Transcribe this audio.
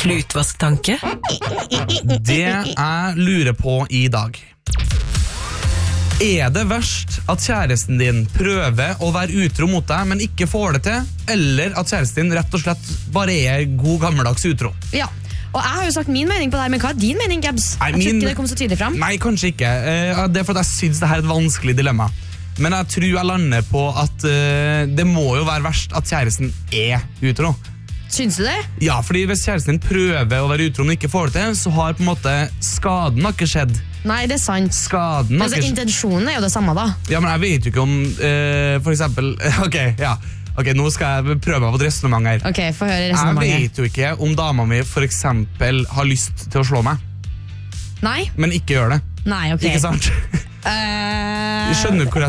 Klutvasktanke? Det jeg lurer på i dag. Er det verst at kjæresten din prøver å være utro mot deg, men ikke får det til? Eller at kjæresten din rett og slett bare er god gammeldags utro? Ja, og jeg har jo sagt min mening på det her, men hva er din mening, Gabs? Jeg tror ikke det kom så tydelig frem. Nei, kanskje ikke. Det er fordi jeg synes det her er et vanskelig dilemma. Men jeg tror jeg lander på at det må jo være verst at kjæresten er utro. Syns du det? Ja, fordi hvis kjæresten din prøver å være utro, men ikke får det til, så har på en måte skaden har ikke skjedd. Nei, det er sant. Skaden har Altså, ikke skjedd. intensjonen er jo det samme da. Ja, men jeg vet jo ikke om, for eksempel, Ok, nå skal jeg prøve meg på et resonemang her. Ok, få høre Jeg resonemanget. vet jo ikke om dama mi for eksempel har lyst til å slå meg, Nei? men ikke gjør det. Nei, ok. Ikke sant? Skjønner du hvor